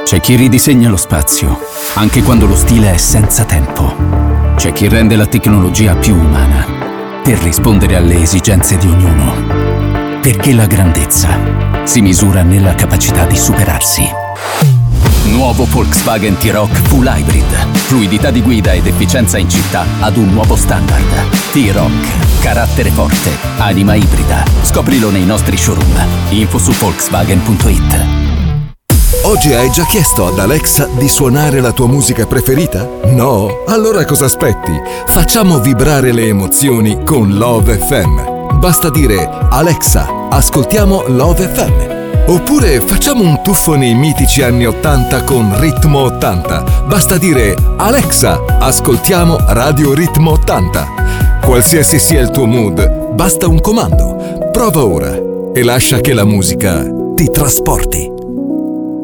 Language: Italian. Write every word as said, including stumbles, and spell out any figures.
C'è chi ridisegna lo spazio, anche quando lo stile è senza tempo. C'è chi rende la tecnologia più umana, per rispondere alle esigenze di ognuno. Perché la grandezza si misura nella capacità di superarsi. Nuovo Volkswagen T-Roc Full Hybrid. Fluidità di guida ed efficienza in città ad un nuovo standard. T-Roc. Carattere forte. Anima ibrida. Scoprilo nei nostri showroom. Info su volkswagen punto it. Oggi hai già chiesto ad Alexa di suonare la tua musica preferita? No? Allora cosa aspetti? Facciamo vibrare le emozioni con Love F M. Basta dire Alexa, ascoltiamo Love F M. Oppure facciamo un tuffo nei mitici anni ottanta con Ritmo ottanta. Basta dire Alexa, ascoltiamo Radio Ritmo ottanta. Qualsiasi sia il tuo mood, basta un comando. Prova ora e lascia che la musica ti trasporti.